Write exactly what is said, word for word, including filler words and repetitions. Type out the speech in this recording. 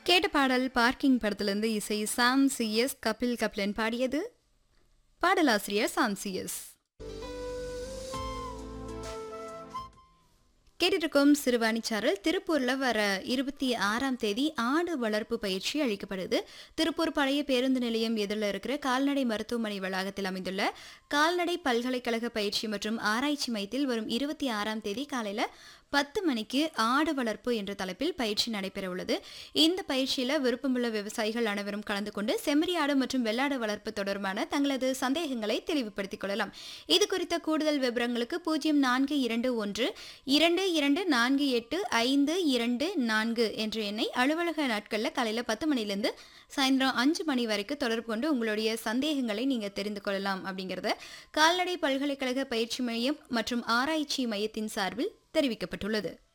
கேட்ட பாடல் பார்க்கிங் படத்திலிருந்து இசை சாம் சிஎஸ் கபில் கபிலன் பாடியது. பாடலாசிரியர் சாம் சிஎஸ். கேட்டிருக்கும் சிறுவாணிச்சாரல். திருப்பூர்ல வர இருபத்தி ஆறாம் தேதி ஆடு வளர்ப்பு பயிற்சி அளிக்கப்படுது. திருப்பூர் பழைய பேருந்து நிலையம் எதிரில் இருக்கிற கால்நடை மருத்துவமனை வளாகத்தில் அமைந்துள்ள கால்நடை பல்கலைக்கழக பயிற்சி மற்றும் ஆராய்ச்சி மையத்தில் வரும் இருபத்தி ஆறாம் தேதி காலையில பத்து மணிக்கு ஆடு வளர்ப்பு என்ற தலைப்பில் பயிற்சி நடைபெற உள்ளது. இந்த பயிற்சியில விருப்பமுள்ள விவசாயிகள் அனைவரும் கலந்து கொண்டு செம்மறியாடு மற்றும் வெள்ளாடு வளர்ப்பு தொடர்பான தங்களது சந்தேகங்களை தெளிவுபடுத்திக் கொள்ளலாம். இது குறித்த கூடுதல் விவரங்களுக்கு பூஜ்ஜியம் நான்கு இரண்டு ஒன்று இரண்டு இரண்டு நான்கு எட்டு ஐந்து இரண்டு நான்கு என்ற எண்ணை அலுவலக நாட்களில் காலையில பத்து மணிலிருந்து சாயந்தரம் அஞ்சு மணி வரைக்கும் தொடர்பு கொண்டு உங்களுடைய சந்தேகங்களை நீங்க தெரிந்து கொள்ளலாம் அப்படிங்கறத கால்நடை பல்கலைக்கழக பயிற்சி மையம் மற்றும் ஆராய்ச்சி மையத்தின் சார்பில் தெரிவிக்கப்பட்டுள்ளது.